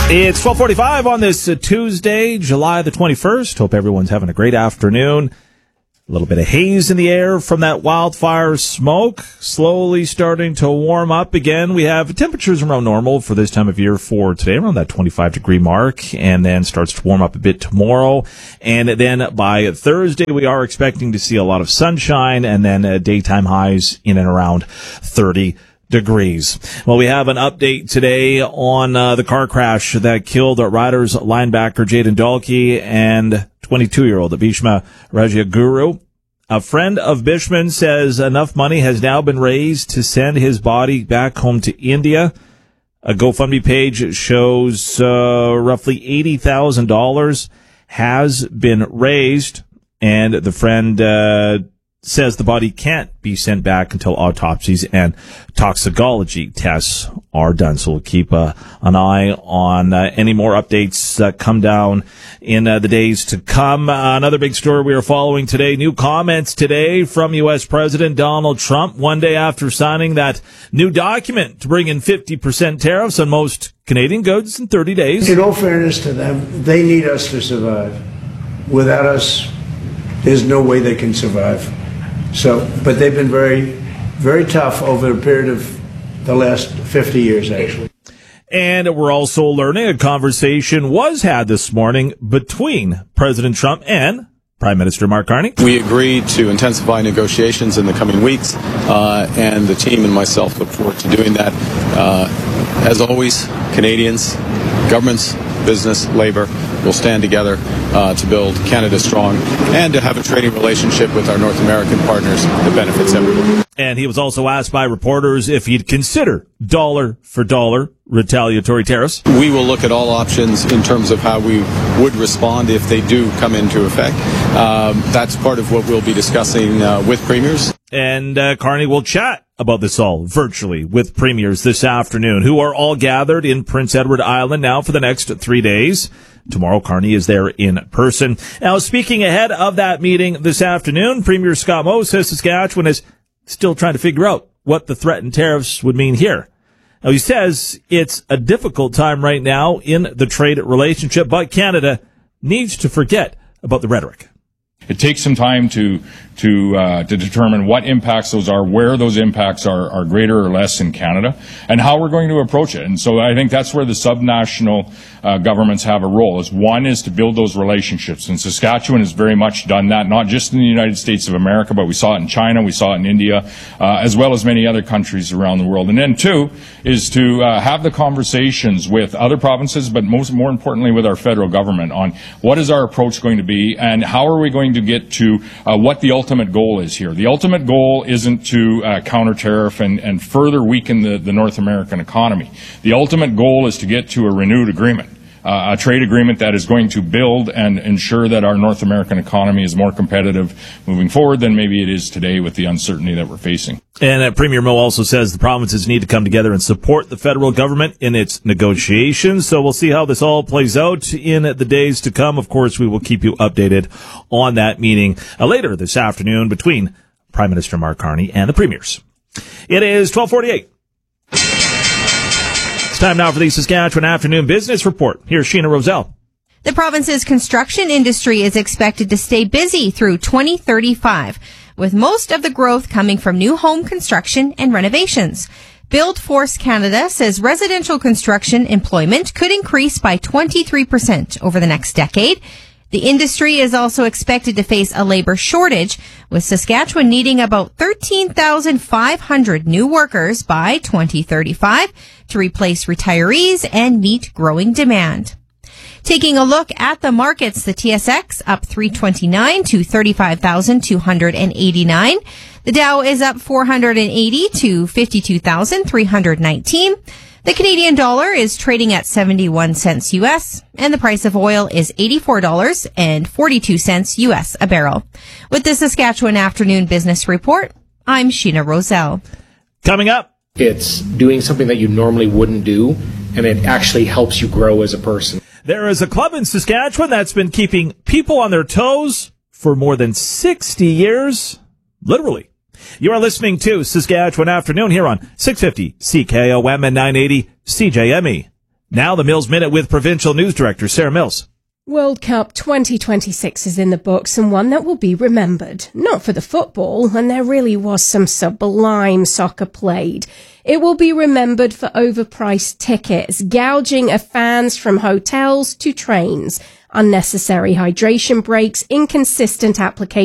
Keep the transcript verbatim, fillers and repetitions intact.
It's twelve forty-five on this uh, Tuesday, July the twenty-first. Hope everyone's having a great afternoon. A little bit of haze in the air from that wildfire smoke, slowly starting to warm up again. We have temperatures around normal for this time of year for today, around that twenty-five degree mark, and then starts to warm up a bit tomorrow. And then by Thursday, we are expecting to see a lot of sunshine, and then uh, daytime highs in and around thirty degrees. Well, we have an update today on uh, the car crash that killed Riders linebacker Jayden Dalkey and twenty-two-year-old Bhishma Rajaguru. A friend of Bhishman says enough money has now been raised to send his body back home to India. A GoFundMe page shows uh, roughly eighty thousand dollars has been raised, and the friend uh says the body can't be sent back until autopsies and toxicology tests are done. So we'll keep uh, an eye on uh, any more updates that come down in uh, the days to come. Uh, another big story we are following today, new comments today from U S President Donald Trump, one day after signing that new document to bring in fifty percent tariffs on most Canadian goods in thirty days. In all fairness to them, they need us to survive. Without us, there's no way they can survive. So, but they've been very, very tough over a period of the last fifty years, actually. And we're also learning a conversation was had this morning between President Trump and Prime Minister Mark Carney. We agreed to intensify negotiations in the coming weeks, uh, and the team and myself look forward to doing that. Uh, as always, Canadians, governments, business, labor will stand together uh, to build Canada strong and to have a trading relationship with our North American partners that benefits everyone. And he was also asked by reporters if he'd consider dollar for dollar retaliatory tariffs. We will look at all options in terms of how we would respond if they do come into effect. Um, that's part of what we'll be discussing uh, with premiers. And uh, Carney will chat about this all virtually with premiers this afternoon, who are all gathered in Prince Edward Island now for the next three days. Tomorrow, Carney is there in person. Now, speaking ahead of that meeting this afternoon, Premier Scott Moe says Saskatchewan is still trying to figure out what the threatened tariffs would mean here. Now, he says it's a difficult time right now in the trade relationship, but Canada needs to forget about the rhetoric. It takes some time to to uh, to determine what impacts those are, where those impacts are, are greater or less in Canada, and how we're going to approach it. And so I think that's where the subnational uh, governments have a role. Is one is to build those relationships, and Saskatchewan has very much done that, not just in the United States of America, but we saw it in China, we saw it in India, uh, as well as many other countries around the world. And then two is to uh, have the conversations with other provinces, but most more importantly with our federal government on what is our approach going to be, and how are we going to get to uh, what the ultimate goal is here. The ultimate goal isn't to uh, counter tariff and, and further weaken the, the North American economy. The ultimate goal is to get to a renewed agreement, uh, a trade agreement that is going to build and ensure that our North American economy is more competitive moving forward than maybe it is today with the uncertainty that we're facing. And uh, Premier Moe also says the provinces need to come together and support the federal government in its negotiations. So we'll see how this all plays out in the days to come. Of course, we will keep you updated on that meeting uh, later this afternoon between Prime Minister Mark Carney and the premiers. It is twelve forty-eight. It's time now for the Saskatchewan Afternoon Business Report. Here's Sheena Roselle. The province's construction industry is expected to stay busy through twenty thirty-five. With most of the growth coming from new home construction and renovations. Build Force Canada says residential construction employment could increase by twenty-three percent over the next decade. The industry is also expected to face a labor shortage, with Saskatchewan needing about thirteen thousand five hundred new workers by twenty thirty-five to replace retirees and meet growing demand. Taking a look at the markets, the T S X up three twenty-nine to thirty-five thousand two hundred eighty-nine. The Dow is up four hundred eighty to fifty-two thousand three hundred nineteen. The Canadian dollar is trading at seventy-one cents U S, and the price of oil is eighty-four dollars and forty-two cents U S a barrel. With the Saskatchewan Afternoon Business Report, I'm Sheena Roselle. Coming up. It's doing something that you normally wouldn't do, and it actually helps you grow as a person. There is a club in Saskatchewan that's been keeping people on their toes for more than sixty years. Literally. You are listening to Saskatchewan Afternoon here on six fifty C K O M and nine eighty C J M E. Now the Mills Minute with Provincial News Director Sarah Mills. World Cup twenty twenty-six is in the books, and one that will be remembered. Not for the football, and there really was some sublime soccer played. It will be remembered for overpriced tickets, gouging of fans from hotels to trains, unnecessary hydration breaks, inconsistent application